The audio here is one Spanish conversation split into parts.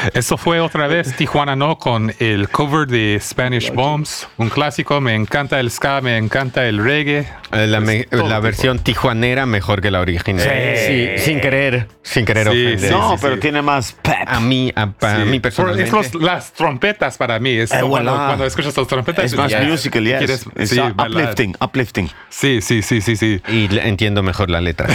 Eso fue otra vez Tijuana No con el cover de Spanish Bombs, un clásico. Me encanta el ska, me encanta el reggae. La versión tijuanera mejor que la original. Sí, sin querer ofender. No, pero tiene más pep. A mí personalmente. Las trompetas para mí. Es cuando escuchas las trompetas. Es más musical, yes. Es uplifting. Sí. Y entiendo mejor la letra.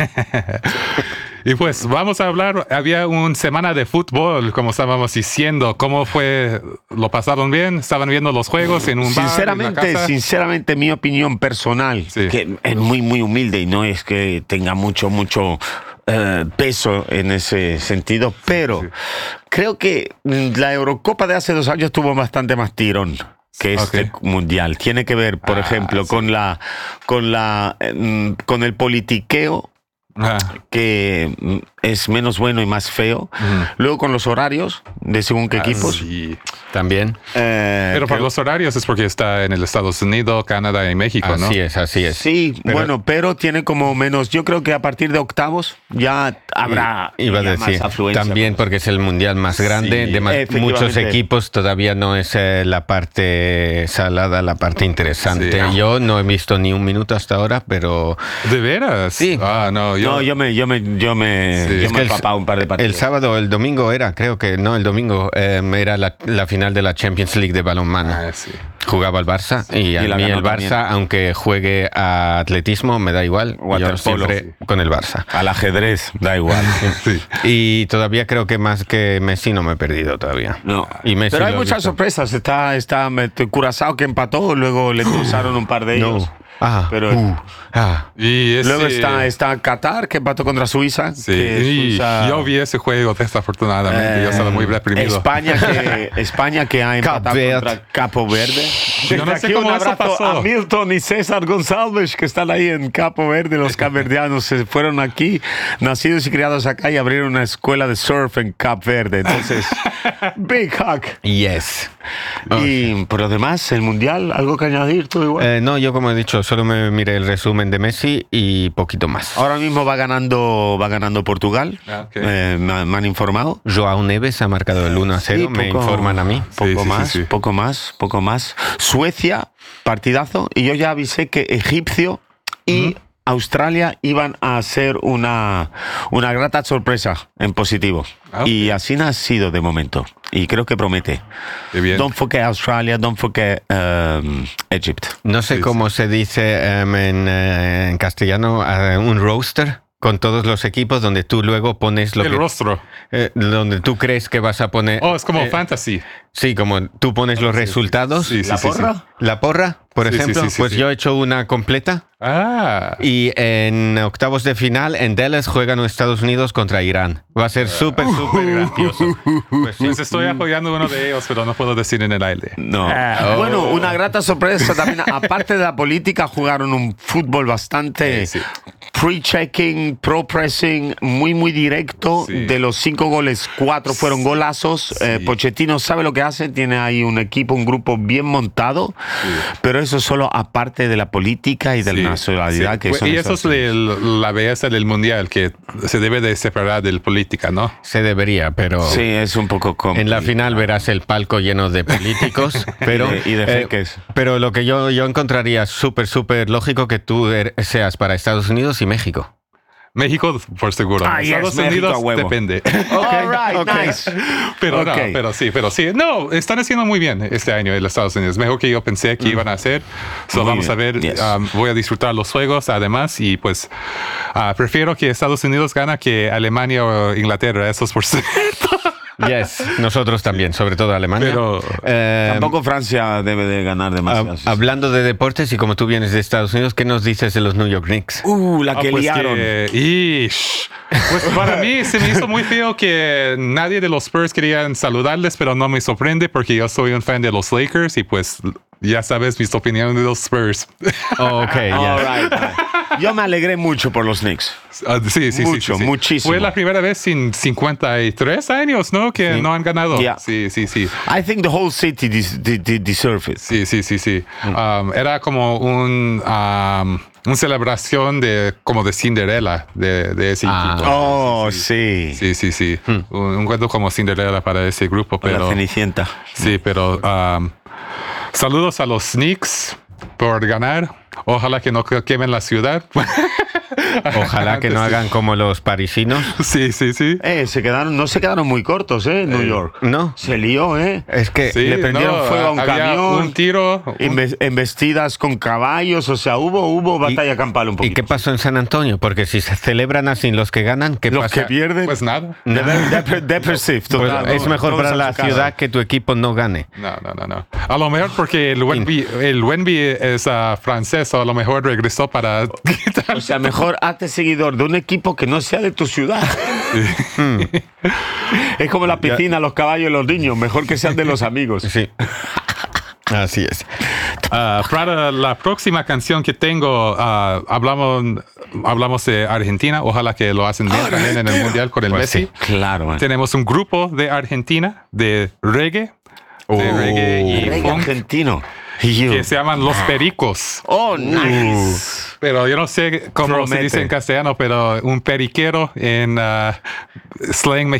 Y pues vamos a hablar, había una semana de fútbol, como estábamos diciendo. ¿Cómo fue? ¿Lo pasaron bien? ¿Estaban viendo los juegos en un bar, en una casa? Sinceramente, mi opinión personal, que es muy, muy humilde y no es que tenga mucho peso en ese sentido, pero creo que la Eurocopa de hace 2 años tuvo bastante más tirón que este mundial. Tiene que ver, por ejemplo, con el politiqueo, que es menos bueno y más feo. Luego con los horarios de según qué equipos. Sí. También. Pero para los horarios es porque está en el Estados Unidos, Canadá y México, ¿no? Así es. Sí, pero tiene como menos. Yo creo que a partir de octavos ya habrá más afluencia. También porque es el mundial más grande. De muchos equipos todavía no es la parte salada, la parte interesante. Sí. Yo no he visto ni un minuto hasta ahora, pero... ¿De veras? Sí. Yo me he empapado un par de partidos. El sábado, el domingo era era la final de la Champions League de balonmano. Sí. Jugaba el Barça y a mí el Barça, también. Aunque juegue a atletismo, me da igual. Yo siempre con el Barça. Al ajedrez, da igual. Sí. Y todavía creo que más que Messi no me he perdido todavía. No. Y Messi pero hay muchas sorpresas. Está Curazao que empató, luego le cruzaron un par de ellos. Y luego está Qatar, que empató contra Suiza. Sí. Yo vi ese juego, desafortunadamente. Yo estaba muy reprimido. España que ha empatado contra Capo Verde. Yo no sé cómo eso pasó. A Milton y César González, que están ahí en Capo Verde. Los capverdianos se fueron aquí, nacidos y criados acá, y abrieron una escuela de surf en Capo Verde. Entonces, big hug. Yes. Y por lo demás, el Mundial, ¿algo que añadir? ¿Tú igual? No, yo como he dicho, solo me miré el resumen de Messi y poquito más. Ahora mismo va ganando Portugal. Me han informado. Joao Neves ha marcado el 1-0, me informan a mí. Poco más. Suecia, partidazo. Y yo ya avisé que Egipcio y Australia iban a ser una grata sorpresa en positivo. Y así ha sido de momento. Y creo que promete. Don't forget Australia, don't forget Egypt. No sé cómo se dice en castellano, un roster con todos los equipos donde tú luego pones el rostro. Donde tú crees que vas a poner... es como fantasy. Sí, como tú pones los resultados. ¿La porra? Sí. La porra, por ejemplo. Yo he hecho una completa. Y en octavos de final, en Dallas juegan Estados Unidos contra Irán. Va a ser súper gracioso. Pues estoy apoyando uno de ellos, pero no puedo decir en el aire. No. Bueno, una grata sorpresa también. Aparte de la política, jugaron un fútbol bastante pre-checking, pro-pressing, muy, muy directo. Sí. De los 5 goles, 4 fueron golazos. Pochettino sabe lo que hace. Tiene ahí un grupo bien montado. Pero eso solo aparte de la política y de la nacionalidad. Que y eso es la belleza del mundial, que se debe de separar del política, ¿no? Se debería, pero... Sí, es un poco complicado. En la final verás el palco lleno de políticos, pero... y de feques. Pero lo que yo encontraría súper lógico que tú seas para Estados Unidos y México. México, por seguro. Estados Unidos depende. Nice. Pero sí. No, están haciendo muy bien este año en los Estados Unidos. Mejor que yo pensé que iban a hacer. Vamos a ver. Voy a disfrutar los juegos, además. Y pues, prefiero que Estados Unidos gane que Alemania o Inglaterra. Eso es por cierto. Yes, nosotros también, sobre todo Alemania. Pero tampoco Francia debe de ganar demasiado. Hablando de deportes y como tú vienes de Estados Unidos, ¿qué nos dices de los New York Knicks? La que liaron. Pues para mí se me hizo muy feo que nadie de los Spurs querían saludarles, pero no me sorprende porque yo soy un fan de los Lakers y pues ya sabes mis opiniones de los Spurs. Yo me alegré mucho por los Knicks. Muchísimo. Fue la primera vez en 53 años, ¿no? Que no han ganado. Sí. I think the whole city deserves it. Sí. Era como un una celebración como de Cinderella de ese equipo. Oh, sí. Sí. Un cuento como Cinderella para ese grupo. Pero, la Cenicienta. Sí, pero saludos a los Knicks por ganar. Ojalá que no quemen la ciudad. Ojalá que no hagan como los parisinos. Sí. No se quedaron muy cortos, New York. No. Se lió, Es que le prendieron fuego a un camión. Un tiro. Embestidas con caballos, o sea, hubo batalla campal un poquito. ¿Y qué pasó en San Antonio? Porque si se celebran así los que ganan, ¿qué pasa? Los que pierden. Pues nada. Depressive, total. Pues es mejor para la ciudad que tu equipo no gane. No. A lo mejor porque el Wemby es francés, o a lo mejor regresó para quitar. O sea, mejor hazte seguidor de un equipo que no sea de tu ciudad. Es como la piscina, los caballos y los niños. Mejor que sean de los amigos. Sí. Así es. Para la próxima canción que tengo, hablamos de Argentina. Ojalá que lo hacen bien también en el Mundial con el Messi. Sí, claro, man. Tenemos un grupo de Argentina de reggae. Reggae argentino. Que se llaman Los Pericos. Oh, nice. Pero yo no sé cómo se dice en castellano, pero un periquero en slang